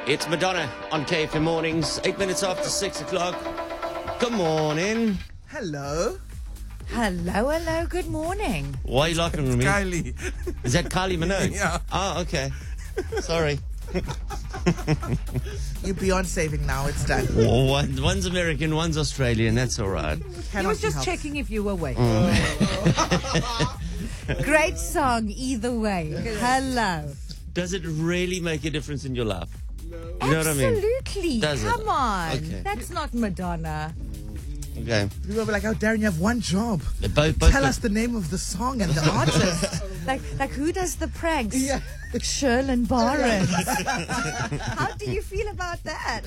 It's Madonna on KFM Mornings, 8 minutes after 6 o'clock. Good morning. Hello. Hello, good morning. Why are you laughing at me? Kylie. Is that Kylie Minogue? Yeah. Oh, okay. Sorry. You're beyond saving now. It's done. One's American, one's Australian. That's all right. He was just checking if you were awake. Great song either way. Hello. Does it really make a difference in your life? You know what I mean? Absolutely. Does it? Come on. Okay. That's not Madonna. Okay. People will be like, "Oh, Darren, you have one job. Both Tell us the name of the song and the artist." Like who does the pranks? Yeah. Sherlyn Barnes. How do you feel about that?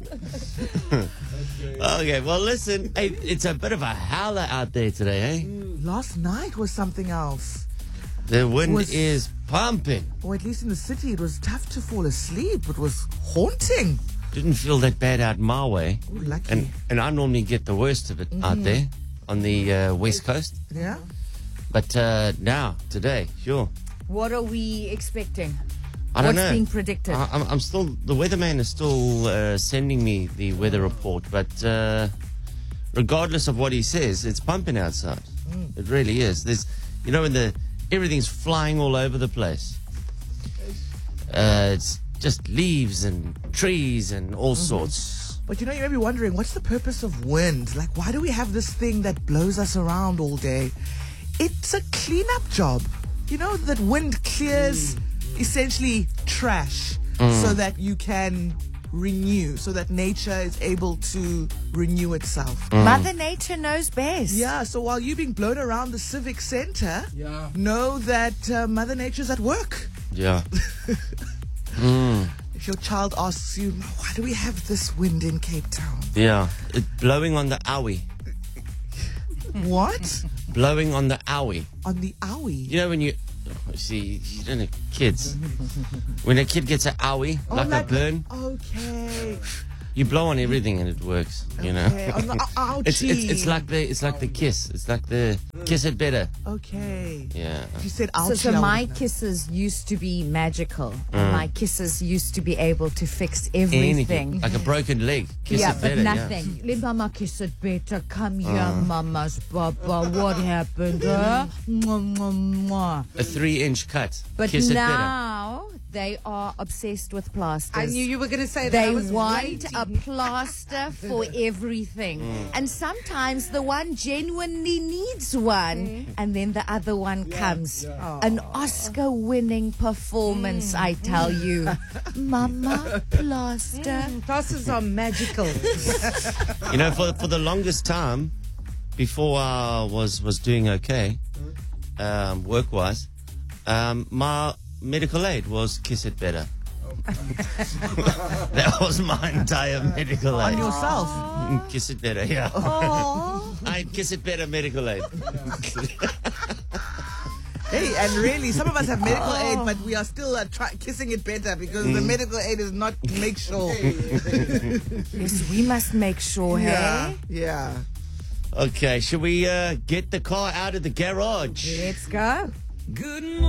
Okay, well, listen. Hey, it's a bit of a howler out there today, eh? Last night was something else. The wind is pumping. Or at least in the city, it was tough to fall asleep. It was haunting. Didn't feel that bad out my way. Ooh, lucky. And I normally get the worst of it out there on the west coast. Yeah. But now, today, sure. What are we expecting? I don't know. What's being predicted? I'm still, the weatherman is still sending me the weather report, but regardless of what he says, it's pumping outside. It really is. There's, you know, when everything's flying all over the place. It's just leaves and trees and all sorts. But you know, you may be wondering, what's the purpose of wind? Like, why do we have this thing that blows us around all day? It's a cleanup job. You know, that wind clears essentially trash so that you can renew, so that nature is able to renew itself. Mother Nature knows best. Yeah, so while you're being blown around the civic center, know that Mother Nature's at work. Yeah. If your child asks you, why do we have this wind in Cape Town? Yeah. It's blowing on the owie. What? Blowing on the owie. On the owie? You know when you don't know kids. When a kid gets an owie, like a burn, Okay. you blow on everything and it works. You know. Okay. On the ouchie. It's like the kiss. It's like the kiss it better. Okay. Yeah. If you said ouchie, So I my wouldn't know. kisses used to be magical. And my kisses used to be able to fix everything. Anything. Like a broken leg. Kiss Yeah, it better. but nothing. Let mama kiss it better. Come here, mama's papa. What happened? Huh? Mwah, mwah, mwah. Yeah. A 3-inch cut. But Kiss it better. now they are obsessed with plasters. I knew you were going to say that. They I was want waiting. a plaster for everything. And sometimes the one genuinely needs one, and then the other one comes. An Oscar-winning performance, I tell you. Mama, plaster. Plasters are magical. You know, for the longest time, before I was doing okay, work-wise, my medical aid was Kiss It Better. That was my entire medical aid. On yourself. Kiss It Better, yeah. I Kiss It Better medical aid. Hey, and really, some of us have medical aid, but we are still kissing it better because the medical aid is not make sure. Yes, we must make sure, hey? Yeah. Okay, should we get the car out of the garage? Let's go. Good morning.